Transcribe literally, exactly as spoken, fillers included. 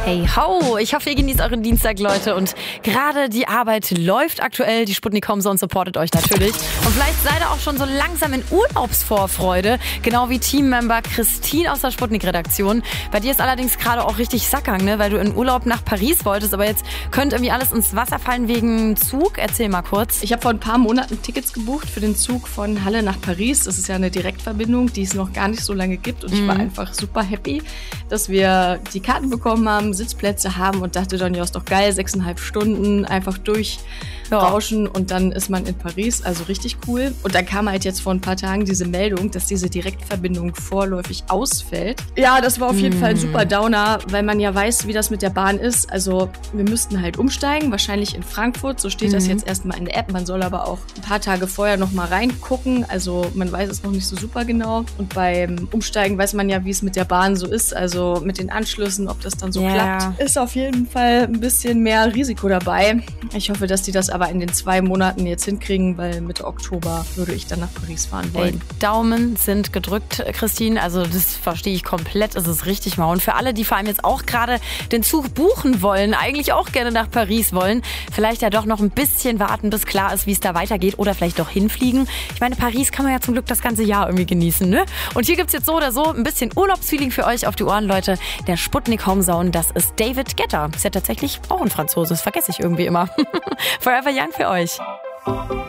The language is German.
Hey ho, ich hoffe, ihr genießt euren Dienstag, Leute. Und gerade die Arbeit läuft aktuell. Die Sputnik Home Zone supportet euch natürlich. Und vielleicht seid ihr auch schon so langsam in Urlaubsvorfreude. Genau wie Teammember Christine aus der Sputnik-Redaktion. Bei dir ist allerdings gerade auch richtig Sackgang, ne? Weil du in Urlaub nach Paris wolltest. Aber jetzt könnte irgendwie alles ins Wasser fallen wegen Zug. Erzähl mal kurz. Ich habe vor ein paar Monaten Tickets gebucht für den Zug von Halle nach Paris. Das ist ja eine Direktverbindung, die es noch gar nicht so lange gibt. Und ich war einfach super happy, dass wir die Karten bekommen haben, Sitzplätze haben und dachte dann, ja, ist doch geil, sechseinhalb Stunden einfach durchrauschen ja. Und dann ist man in Paris, also richtig cool. Und dann kam halt jetzt vor ein paar Tagen diese Meldung, dass diese Direktverbindung vorläufig ausfällt. Ja, das war auf jeden mm. Fall ein super Downer, weil man ja weiß, wie das mit der Bahn ist. Also wir müssten halt umsteigen, wahrscheinlich in Frankfurt, so steht mm. das jetzt erstmal in der App. Man soll aber auch ein paar Tage vorher noch mal reingucken, also man weiß es noch nicht so super genau. Und beim Umsteigen weiß man ja, wie es mit der Bahn so ist, also mit den Anschlüssen, ob das dann so yeah. klappt. Ist auf jeden Fall ein bisschen mehr Risiko dabei. Ich hoffe, dass die das aber in den zwei Monaten jetzt hinkriegen, weil Mitte Oktober würde ich dann nach Paris fahren wollen. Ey, Daumen sind gedrückt, Christine. Also das verstehe ich komplett. Es ist richtig mau. Und für alle, die vor allem jetzt auch gerade den Zug buchen wollen, eigentlich auch gerne nach Paris wollen, vielleicht ja doch noch ein bisschen warten, bis klar ist, wie es da weitergeht oder vielleicht doch hinfliegen. Ich meine, Paris kann man ja zum Glück das ganze Jahr irgendwie genießen, ne? Und hier gibt's jetzt so oder so ein bisschen Urlaubsfeeling für euch auf die Ohren, Leute. Der Sputnik Home Zone, das ist David Guetta. Ist ja tatsächlich auch ein Franzose, das vergesse ich irgendwie immer. Forever Young für euch.